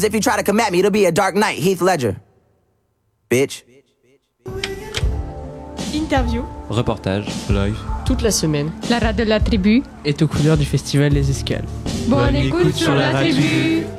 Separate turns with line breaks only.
If you try to come at me, it'll be a dark night, Heath Ledger. Bitch.
Interview.
Reportage. Live.
Toute la semaine.
La radio de la tribu
est aux couleurs du festival Les Escales.
Bonne écoute sur la tribu.